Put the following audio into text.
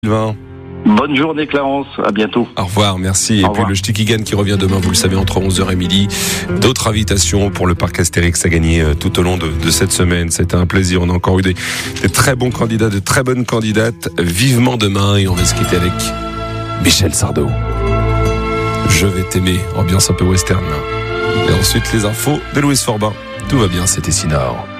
Sylvain. Bonne journée Clarence, à bientôt. Au revoir, merci. Et Au puis revoir. le Ch'tikigan qui revient demain, vous le savez, entre 11h et midi. D'autres invitations pour le parc Astérix à gagner tout au long de cette semaine. C'était un plaisir. On a encore eu des très bons candidats, de très bonnes candidates. Vivement demain, et on va se quitter avec Michel Sardou. Je vais t'aimer, ambiance un peu western. Et ensuite les infos de Louise Forbin. Tout va bien, c'était Sinor.